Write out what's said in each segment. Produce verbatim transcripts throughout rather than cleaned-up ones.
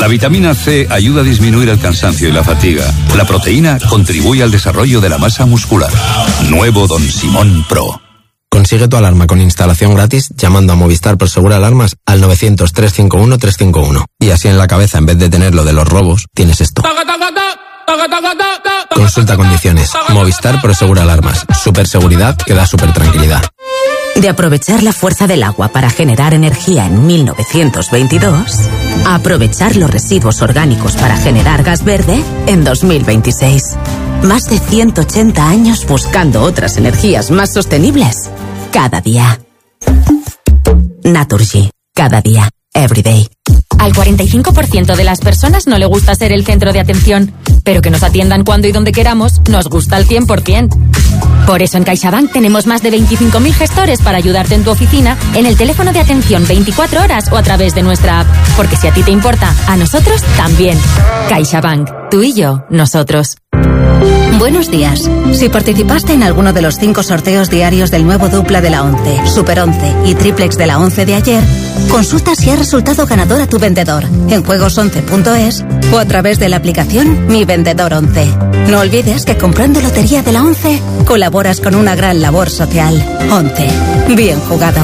La vitamina C ayuda a disminuir el cansancio y la fatiga. La proteína contribuye al desarrollo de la masa muscular. Nuevo Don Simón Pro. Consigue tu alarma con instalación gratis llamando a Movistar Prosegur Alarmas al novecientos, trescientos cincuenta y uno, trescientos cincuenta y uno. Y así en la cabeza, en vez de tener lo de los robos, tienes esto. Consulta condiciones. Movistar Prosegur Alarmas. Super seguridad que da super tranquilidad. De aprovechar la fuerza del agua para generar energía en mil novecientos veintidós, a aprovechar los residuos orgánicos para generar gas verde en dos mil veintiséis. Más de ciento ochenta años buscando otras energías más sostenibles. Cada día. Naturgy. Cada día. Every day. Al cuarenta y cinco por ciento de las personas no le gusta ser el centro de atención, pero que nos atiendan cuando y donde queramos nos gusta al cien por ciento. Por eso en CaixaBank tenemos más de veinticinco mil gestores para ayudarte en tu oficina, en el teléfono de atención veinticuatro horas o a través de nuestra app. Porque si a ti te importa, a nosotros también. CaixaBank. Tú y yo, nosotros. Buenos días. Si participaste en alguno de los cinco sorteos diarios del nuevo dupla de la once, Super once y triplex de la once de ayer, consulta si ha resultado ganador a tu vendedor en juegos once punto es o a través de la aplicación Mi Vendedor once. No olvides que comprando lotería de la once colaboras con una gran labor social. once. Bien jugado.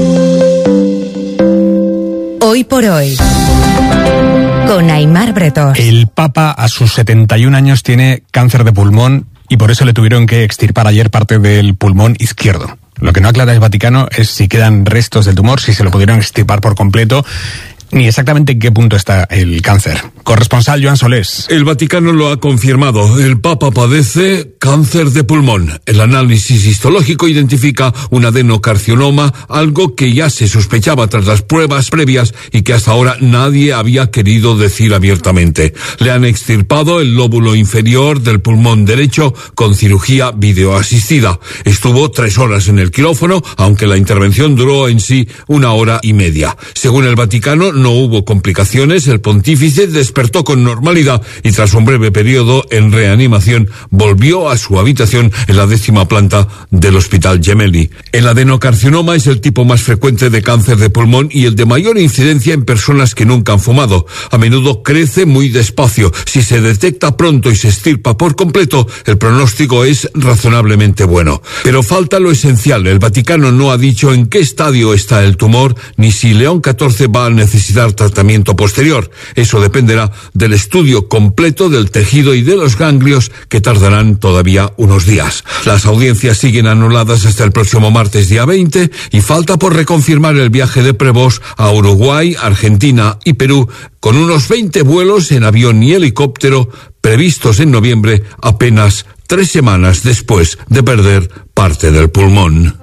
Hoy por hoy, con Aimar Bretós. El Papa a sus setenta y un años tiene cáncer de pulmón y por eso le tuvieron que extirpar ayer parte del pulmón izquierdo. Lo que no aclara el Vaticano es si quedan restos del tumor, si se lo pudieron extirpar por completo, ni exactamente en qué punto está el cáncer. Corresponsal Joan Solés. El Vaticano lo ha confirmado. El Papa padece cáncer de pulmón. El análisis histológico identifica un adenocarcinoma, algo que ya se sospechaba tras las pruebas previas y que hasta ahora nadie había querido decir abiertamente. Le han extirpado el lóbulo inferior del pulmón derecho con cirugía videoasistida. Estuvo tres horas en el quirófano, aunque la intervención duró en sí una hora y media. Según el Vaticano, no hubo complicaciones, el pontífice despertó con normalidad y tras un breve periodo en reanimación volvió a su habitación en la décima planta del Hospital Gemelli. El adenocarcinoma es el tipo más frecuente de cáncer de pulmón y el de mayor incidencia en personas que nunca han fumado. A menudo crece muy despacio. Si se detecta pronto y se extirpa por completo, el pronóstico es razonablemente bueno. Pero falta lo esencial. El Vaticano no ha dicho en qué estadio está el tumor ni si León catorce va a necesitar tratamiento posterior. Eso dependerá del estudio completo del tejido y de los ganglios que tardarán todavía unos días. Las audiencias siguen anuladas hasta el próximo martes día veinte y falta por reconfirmar el viaje de Prevost a Uruguay, Argentina y Perú con unos veinte vuelos en avión y helicóptero previstos en noviembre, apenas tres semanas después de perder parte del pulmón.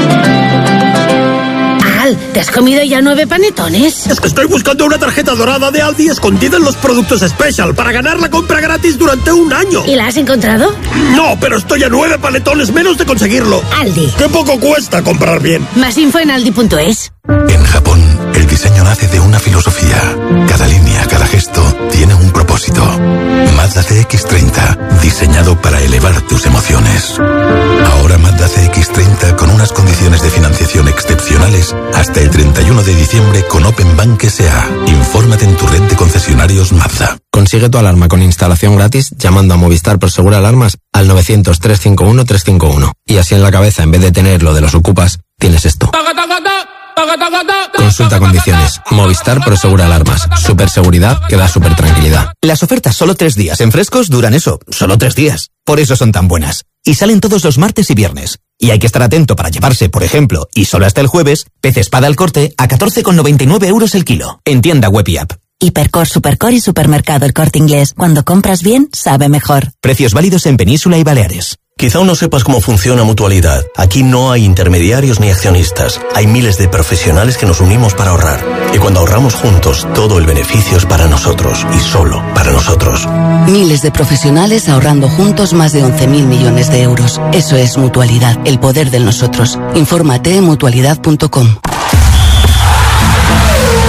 ¿Te has comido ya nueve panetones? Es que estoy buscando una tarjeta dorada de Aldi escondida en los productos Special para ganar la compra gratis durante un año. ¿Y la has encontrado? No, pero estoy a nueve panetones menos de conseguirlo. Aldi. ¡Qué poco cuesta comprar bien! Más info en aldi punto es. En Japón, el diseño nace de una filosofía. Cada línea, cada gesto, tiene un propósito. Mazda C X treinta, diseñado para elevar tus emociones. Ahora Mazda C X treinta con unas condiciones de financiación excepcionales hasta el treinta y uno de diciembre con Open Bank S A. Infórmate en tu red de concesionarios Mazda. Consigue tu alarma con instalación gratis llamando a Movistar Prosegur Alarmas al novecientos, trescientos cincuenta y uno, trescientos cincuenta y uno. Y así en la cabeza, en vez de tener lo de los ocupas, tienes esto. Consulta condiciones. Movistar Prosegur Alarmas. Super seguridad que da super tranquilidad. Las ofertas solo tres días en Frescos duran eso, solo tres días. Por eso son tan buenas. Y salen todos los martes y viernes. Y hay que estar atento para llevarse, por ejemplo, y solo hasta el jueves, pez espada al corte a catorce con noventa y nueve euros el kilo. En tienda web y app. Hipercor, Supercor y Supermercado El Corte Inglés. Cuando compras bien, sabe mejor. Precios válidos en Península y Baleares. Quizá aún no sepas cómo funciona Mutualidad. Aquí no hay intermediarios ni accionistas. Hay miles de profesionales que nos unimos para ahorrar. Y cuando ahorramos juntos, todo el beneficio es para nosotros y solo para nosotros. Miles de profesionales ahorrando juntos más de once mil millones de euros. Eso es Mutualidad, el poder del nosotros. Infórmate en mutualidad punto com.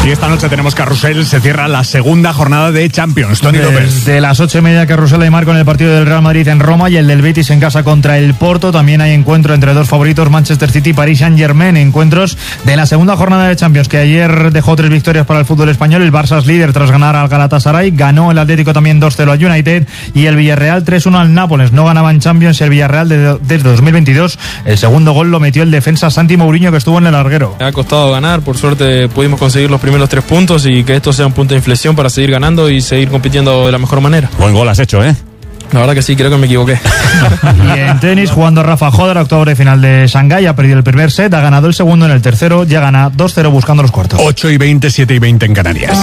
Y esta noche tenemos carrusel, se cierra la segunda jornada de Champions. Tony López. De las ocho y media, carrusel Aymar con el partido del Real Madrid en Roma y el del Betis en casa contra el Porto. También hay encuentro entre dos favoritos, Manchester City y Paris Saint-Germain. Encuentros de la segunda jornada de Champions, que ayer dejó tres victorias para el fútbol español. El Barça es líder tras ganar al Galatasaray. Ganó el Atlético también dos cero al United. Y el Villarreal tres uno al Nápoles. No ganaba en Champions y el Villarreal desde, desde dos mil veintidós. El segundo gol lo metió el defensa Santi Mourinho, que estuvo en el larguero. Me ha costado ganar, por suerte pudimos conseguir los primeros tres puntos y que esto sea un punto de inflexión para seguir ganando y seguir compitiendo de la mejor manera. Buen gol has hecho, ¿eh? La verdad que sí, creo que me equivoqué. Y en tenis, jugando Rafa Joder, octavo de final de Shanghái, ha perdido el primer set, ha ganado el segundo en el tercero, ya gana dos cero buscando los cuartos. ocho y veinte, siete y veinte en Canarias.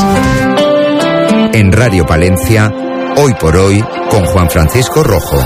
En Radio Palencia, hoy por hoy, con Juan Francisco Rojo.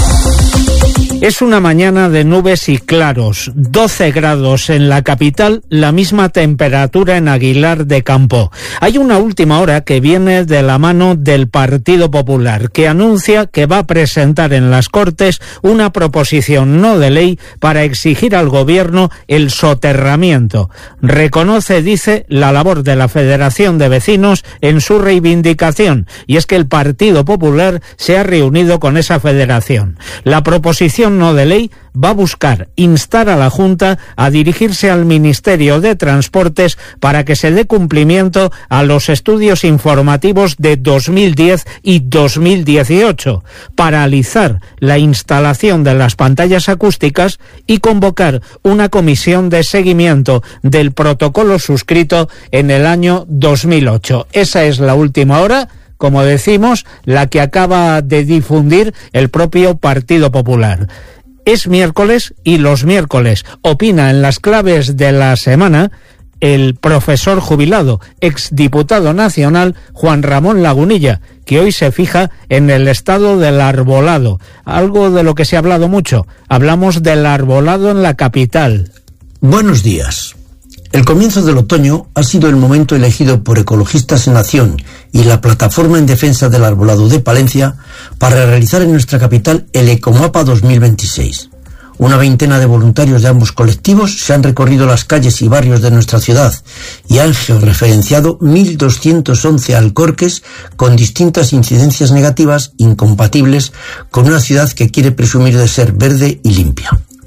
Es una mañana de nubes y claros, doce grados en la capital, la misma temperatura en Aguilar de Campo. Hay una última hora que viene de la mano del Partido Popular, que anuncia que va a presentar en las Cortes una proposición no de ley para exigir al gobierno el soterramiento. Reconoce, dice, la labor de la Federación de Vecinos en su reivindicación, y es que el Partido Popular se ha reunido con esa federación. La proposición no de ley va a buscar instar a la Junta a dirigirse al Ministerio de Transportes para que se dé cumplimiento a los estudios informativos de dos mil diez y dos mil dieciocho, paralizar la instalación de las pantallas acústicas y convocar una comisión de seguimiento del protocolo suscrito en el año dos mil ocho. Esa es la última hora, como decimos, la que acaba de difundir el propio Partido Popular. Es miércoles y los miércoles opina en las claves de la semana el profesor jubilado, exdiputado nacional Juan Ramón Lagunilla, que hoy se fija en el estado del arbolado, algo de lo que se ha hablado mucho. Hablamos del arbolado en la capital. Buenos días. El comienzo del otoño ha sido el momento elegido por Ecologistas en Acción y la Plataforma en Defensa del Arbolado de Palencia para realizar en nuestra capital el Ecomapa dos mil veintiséis. Una veintena de voluntarios de ambos colectivos se han recorrido las calles y barrios de nuestra ciudad y han georreferenciado mil doscientos once alcorques con distintas incidencias negativas incompatibles con una ciudad que quiere presumir de ser verde y limpia.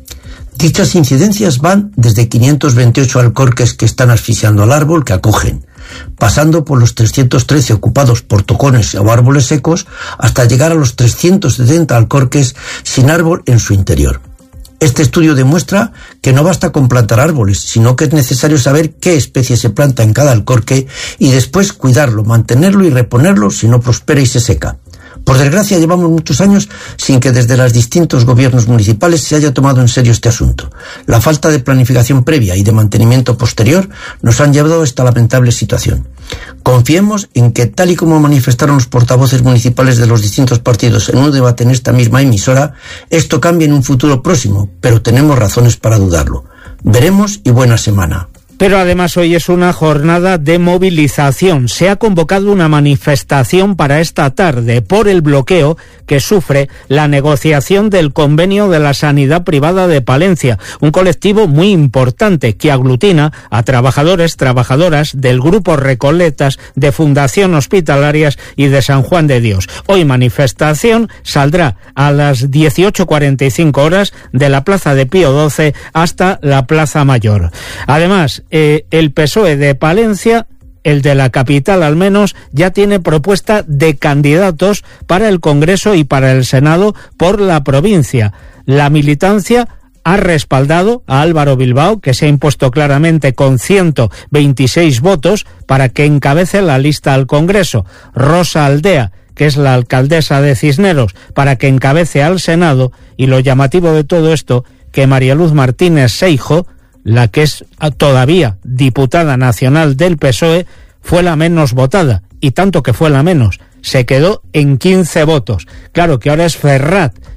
Dichas incidencias van desde quinientos veintiocho alcorques que están asfixiando al árbol que acogen, pasando por los trescientos trece ocupados por tocones o árboles secos, hasta llegar a los trescientos setenta alcorques sin árbol en su interior. Este estudio demuestra que no basta con plantar árboles, sino que es necesario saber qué especie se planta en cada alcorque y después cuidarlo, mantenerlo y reponerlo si no prospera y se seca. Por desgracia, llevamos muchos años sin que desde los distintos gobiernos municipales se haya tomado en serio este asunto. La falta de planificación previa y de mantenimiento posterior nos han llevado a esta lamentable situación. Confiemos en que, tal y como manifestaron los portavoces municipales de los distintos partidos en un debate en esta misma emisora, esto cambie en un futuro próximo, pero tenemos razones para dudarlo. Veremos y buena semana. Pero además hoy es una jornada de movilización. Se ha convocado una manifestación para esta tarde por el bloqueo que sufre la negociación del convenio de la sanidad privada de Palencia, un colectivo muy importante que aglutina a trabajadores, trabajadoras del grupo Recoletas, de Fundación Hospitalarias y de San Juan de Dios. Hoy manifestación saldrá a las dieciocho cuarenta y cinco horas de la Plaza de Pío doce hasta la Plaza Mayor. Además, Eh, el P S O E de Palencia, el de la capital al menos, ya tiene propuesta de candidatos para el Congreso y para el Senado por la provincia. La militancia ha respaldado a Álvaro Bilbao, que se ha impuesto claramente con ciento veintiséis votos para que encabece la lista al Congreso. Rosa Aldea, que es la alcaldesa de Cisneros, para que encabece al Senado. Y lo llamativo de todo esto, que María Luz Martínez Seijo, la que es todavía diputada nacional del P S O E, fue la menos votada, y tanto que fue la menos, se quedó en quince votos. Claro que ahora es Ferrat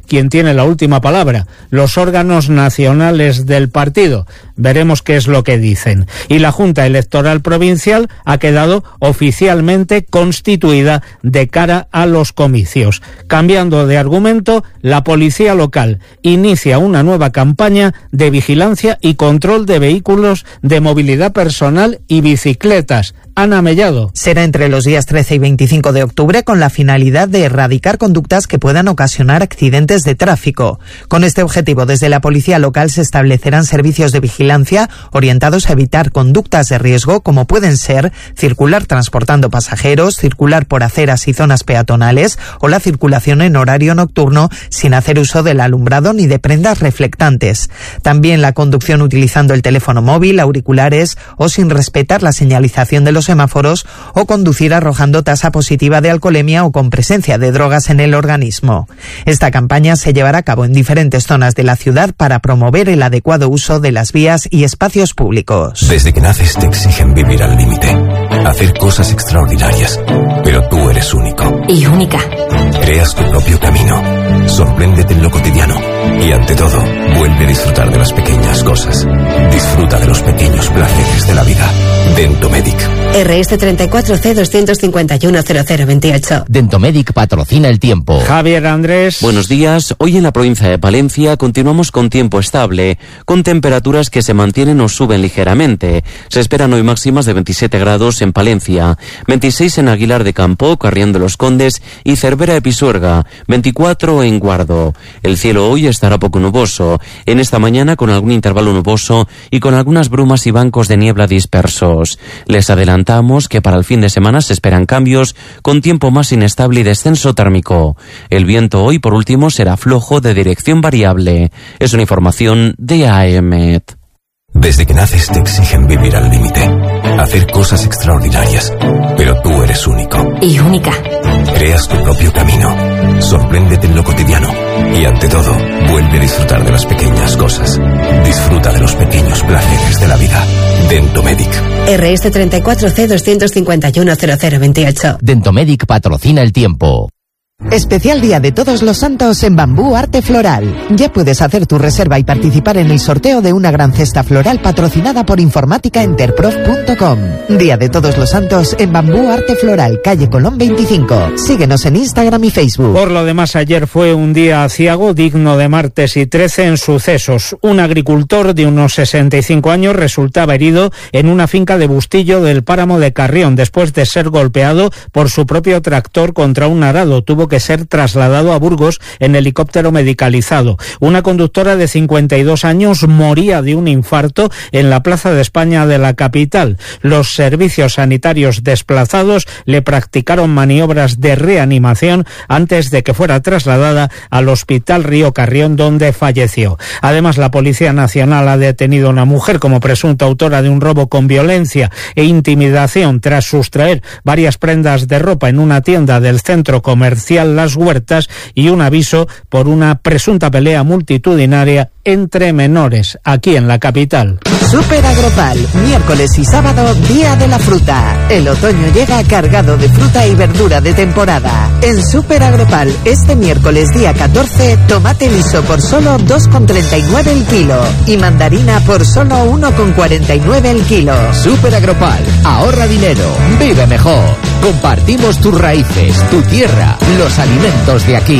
quien tiene la última palabra, los órganos nacionales del partido. Veremos qué es lo que dicen. Y la Junta Electoral Provincial ha quedado oficialmente constituida de cara a los comicios. Cambiando de argumento, la policía local inicia una nueva campaña de vigilancia y control de vehículos de movilidad personal y bicicletas. Ana Mellado. Será entre los días trece y veinticinco de octubre con la finalidad de erradicar conductas que puedan ocasionar accidentes de tráfico. Con este objetivo, desde la policía local se establecerán servicios de vigilancia orientados a evitar conductas de riesgo como pueden ser circular transportando pasajeros, circular por aceras y zonas peatonales o la circulación en horario nocturno sin hacer uso del alumbrado ni de prendas reflectantes. También la conducción utilizando el teléfono móvil, auriculares o sin respetar la señalización de los semáforos o conducir arrojando tasa positiva de alcoholemia o con presencia de drogas en el organismo. Esta campaña se llevará a cabo en diferentes zonas de la ciudad para promover el adecuado uso de las vías y espacios públicos. Desde que naces te exigen vivir al límite, hacer cosas extraordinarias, pero tú eres único. Y única. Creas tu propio camino, sorpréndete en lo cotidiano y ante todo, vuelve a disfrutar de las pequeñas cosas. Disfruta de los pequeños placeres de la vida. Dentomedic. R S treinta y cuatro C doscientos cincuenta y uno cero cero veintiocho. Dentomedic patrocina el tiempo. Javier Andrés. Buenos días. Hoy en la provincia de Palencia continuamos con tiempo estable, con temperaturas que se mantienen o suben ligeramente. Se esperan hoy máximas de veintisiete grados en Palencia, veintiséis en Aguilar de Campo, Carrión de los Condes y Cervera de Pisuerga, veinticuatro en Guardo. El cielo hoy estará poco nuboso, en esta mañana con algún intervalo nuboso y con algunas brumas y bancos de niebla dispersos. Les adelantamos que para el fin de semana se esperan cambios con tiempo más inestable y descenso térmico. El viento hoy, por último, será flojo de dirección variable. Es una información de A E M. Desde que naces te exigen vivir al límite, hacer cosas extraordinarias, pero tú eres único. Y única. Creas tu propio camino, sorpréndete en lo cotidiano y ante todo, vuelve a disfrutar de las pequeñas cosas. Disfruta de los pequeños placeres de la vida. Dentomedic. R S treinta y cuatro C doscientos cincuenta y uno cero cero veintiocho. Dentomedic patrocina el tiempo. Especial Día de Todos los Santos en Bambú Arte Floral. Ya puedes hacer tu reserva y participar en el sorteo de una gran cesta floral patrocinada por informática enterprof punto com. Día de Todos los Santos en Bambú Arte Floral, calle Colón veinticinco. Síguenos en Instagram y Facebook. Por lo demás, ayer fue un día aciago, digno de martes y trece en sucesos. Un agricultor de unos sesenta y cinco años resultaba herido en una finca de Bustillo del Páramo de Carrión después de ser golpeado por su propio tractor contra un arado. Tuvo que ser trasladado a Burgos en helicóptero medicalizado. Una conductora de cincuenta y dos años moría de un infarto en la Plaza de España de la capital. Los servicios sanitarios desplazados le practicaron maniobras de reanimación antes de que fuera trasladada al Hospital Río Carrión, donde falleció. Además, la Policía Nacional ha detenido a una mujer como presunta autora de un robo con violencia e intimidación tras sustraer varias prendas de ropa en una tienda del centro comercial Las Huertas y un aviso por una presunta pelea multitudinaria entre menores aquí en la capital. Super Agropal, miércoles y sábado, Día de la Fruta. El otoño llega cargado de fruta y verdura de temporada. En Super Agropal, este miércoles día catorce, tomate liso por solo dos con treinta y nueve el kilo y mandarina por solo uno con cuarenta y nueve el kilo. Super Agropal, ahorra dinero, vive mejor. Compartimos tus raíces, tu tierra, los alimentos de aquí.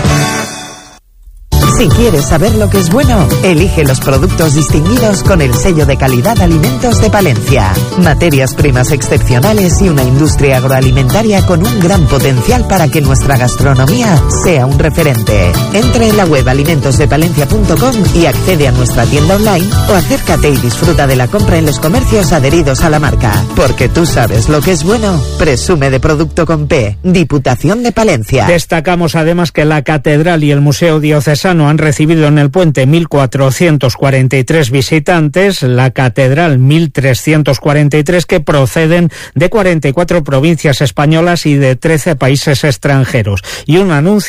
Si quieres saber lo que es bueno, elige los productos distinguidos con el sello de calidad Alimentos de Palencia. Materias primas excepcionales y una industria agroalimentaria con un gran potencial para que nuestra gastronomía sea un referente. Entre en la web alimentos de palencia punto com y accede a nuestra tienda online o acércate y disfruta de la compra en los comercios adheridos a la marca. Porque tú sabes lo que es bueno, presume de Producto con P. Diputación de Palencia. Destacamos además que la Catedral y el Museo Diocesano han recibido en el puente mil cuatrocientos cuarenta y tres visitantes, la Catedral mil trescientos cuarenta y tres, que proceden de cuarenta y cuatro provincias españolas y de trece países extranjeros. Y un anuncio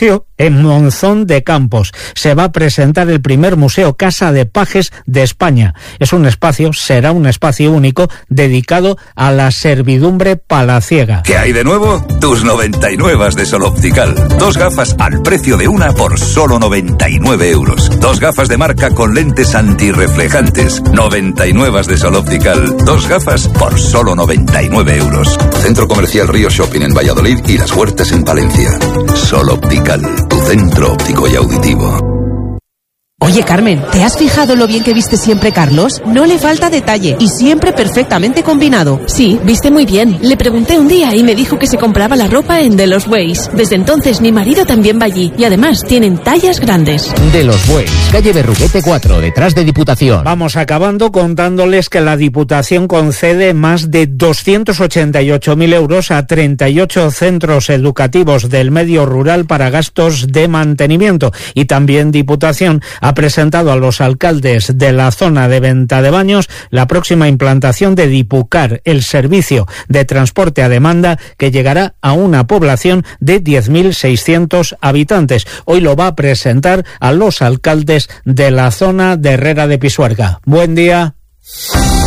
en Monzón de Campos. Se va a presentar el primer museo Casa de Pajes de España. Es un espacio, será un espacio único dedicado a la servidumbre palaciega. ¿Qué hay de nuevo? Tus noventa y nueve de Sol Optical. Dos gafas al precio de una por solo noventa y nueve euros. Dos gafas de marca con lentes antirreflejantes. noventa y nueve de Sol Optical. Dos gafas por solo noventa y nueve euros. Centro Comercial Río Shopping en Valladolid y Las Huertas en Palencia. Sol Optical, tu centro óptico y auditivo. Oye, Carmen, ¿te has fijado lo bien que viste siempre Carlos? No le falta detalle y siempre perfectamente combinado. Sí, viste muy bien. Le pregunté un día y me dijo que se compraba la ropa en De Los Ways. Desde entonces mi marido también va allí y además tienen tallas grandes. De Los Ways, calle Berruguete cuatro, detrás de Diputación. Vamos acabando contándoles que la Diputación concede más de doscientos ochenta y ocho mil euros a treinta y ocho centros educativos del medio rural para gastos de mantenimiento. Y también Diputación ha presentado a los alcaldes de la zona de Ventadebaños la próxima implantación de Dipucar, el servicio de transporte a demanda que llegará a una población de diez mil seiscientos habitantes. Hoy lo va a presentar a los alcaldes de la zona de Herrera de Pisuerga. Buen día.